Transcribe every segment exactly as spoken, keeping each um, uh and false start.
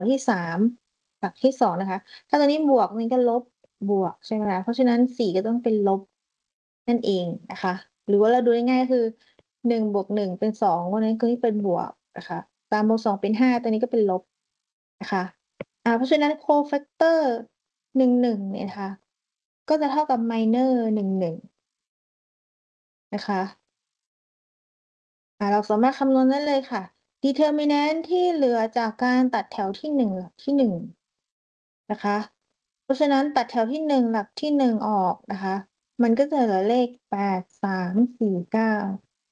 ที่ สาม หลักที่ สอง นะคะ ถ้าตัวนี้บวก นี้ก็ลบ บวก ใช่ไหมคะ เพราะฉะนั้น สี่ ก็ต้องเป็นลบ นั่นเองนะคะ หรือว่าเราดูง่าย ๆ ก็คือ หนึ่ง บวก หนึ่ง เป็น สอง เพราะฉะนั้น ตัวนี้เป็นบวกนะคะ สาม บวก สอง เป็น ห้า ตัวนี้ก็เป็นลบนะคะ อ่า เพราะฉะนั้น โคแฟกเตอร์ หนึ่งหนึ่ง เนี่ยนะคะ ก็จะเท่ากับ minor หนึ่งหนึ่ง นะคะ อ่า เราสามารถคำนวณได้เลยค่ะ Determinant ที่เหลือจากการตัดแถวที่ หนึ่ง หลักที่ หนึ่ง นะคะ เพราะฉะนั้น ตัดแถวที่ หนึ่ง หลักที่ หนึ่ง ออกนะคะ มันก็จะเหลือเลข แปด สาม สี่ เก้า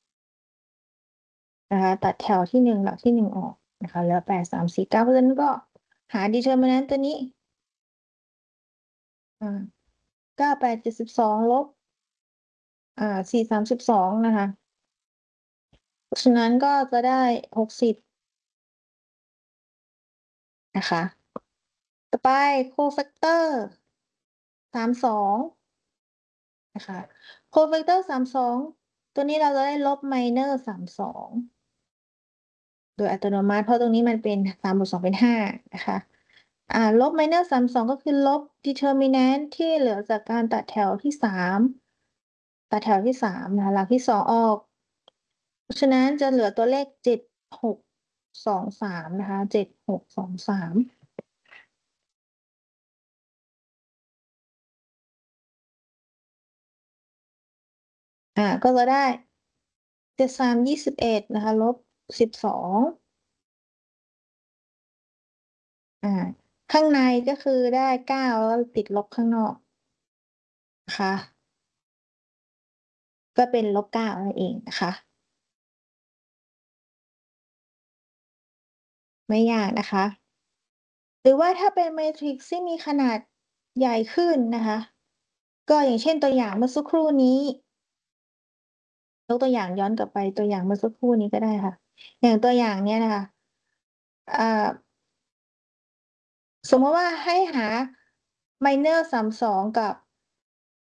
นะคะ ตัดแถวที่ หนึ่ง หลักที่ หนึ่ง ออกนะคะ เหลือ แปด สาม สี่ เก้า เพราะฉะนั้นก็หา Determinant ตัวนี้ อา เก้า แปด เจ็ด สิบสอง ลบ อ่า สี่ สาม สิบสอง นะคะ เพราะฉะนั้น ก็จะได้ หกสิบ นะคะ ต่อไป โคแฟกเตอร์ สาม สอง นะคะ โคแฟกเตอร์ สาม สอง ตัวนี้เราจะได้ลบ minor สาม สอง โดยอัตโนมัติ เพราะตรงนี้มันเป็น สาม บวก สอง เป็น ห้า นะคะ อ่า ลบ minor สาม สอง ก็คือลบ Determinant ที่เหลือจากการตัดแถวที่ สาม ตัดแถวที่ สาม นะคะ หลักที่ สอง ออก เพราะฉะนั้น จะเหลือตัวเลข เจ็ด หก สอง สาม นะคะ เจ็ด หก สอง สาม อ่า ก็จะได้ เจ็ด สาม ยี่สิบเอ็ด นะคะ ลบ สิบสอง อา ข้างในก็คือได้ เก้า แล้วก็ติดลบข้างนอก นะคะ ก็เป็น ลบเก้า นั่นเองนะคะ ไม่ยากนะคะ หรือว่าถ้าเป็นแมทริกซ์ที่มีขนาดใหญ่ขึ้นนะคะ ก็อย่างเช่น ตัวอย่างเมื่อสักครู่นี้ ยกตัวอย่างย้อนกลับไปตัวอย่างเมื่อสักครู่นี้ก็ได้ค่ะ อย่างตัวอย่างเนี้ยนะคะ อ่า สมมุติว่าให้หา minor สาม สอง กับ